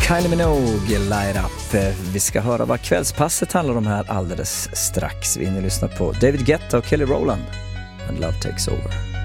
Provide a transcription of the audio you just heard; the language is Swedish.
Kylie Minogue, Light Up. Vi ska höra vad kvällspasset handlar om här alldeles strax. Vi hinner lyssna på David Guetta och Kelly Rowland. And Love Takes Over.